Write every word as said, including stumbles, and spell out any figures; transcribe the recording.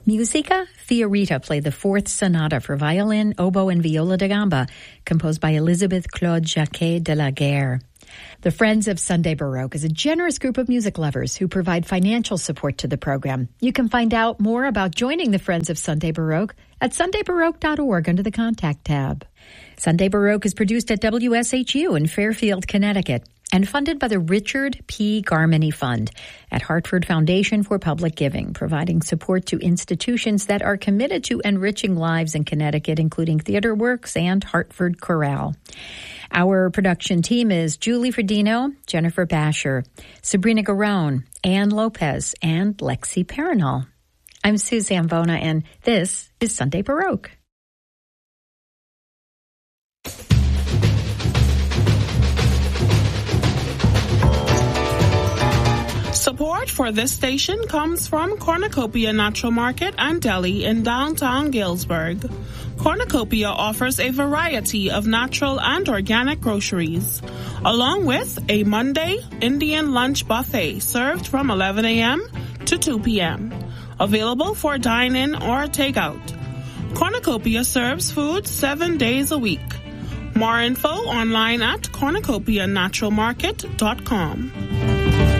Musica Fiorita played the fourth sonata for violin, oboe, and viola da gamba, composed by Elizabeth Claude Jacquet de la Guerre. The Friends of Sunday Baroque is a generous group of music lovers who provide financial support to the program. You can find out more about joining the Friends of Sunday Baroque at sunday baroque dot org under the Contact tab. Sunday Baroque is produced at W S H U in Fairfield, Connecticut, and funded by the Richard P. Garmany Fund at Hartford Foundation for Public Giving, providing support to institutions that are committed to enriching lives in Connecticut, including Theater Works and Hartford Chorale. Our production team is Julie Ferdino, Jennifer Basher, Sabrina Garone, Ann Lopez, and Lexi Perinal. I'm Sue Zambona, and this is Sunday Baroque. Support for this station comes from Cornucopia Natural Market and Deli in downtown Galesburg. Cornucopia offers a variety of natural and organic groceries, along with a Monday Indian lunch buffet served from eleven a.m. to two p.m., available for dine-in or takeout. Cornucopia serves food seven days a week. More info online at cornucopia natural market dot com.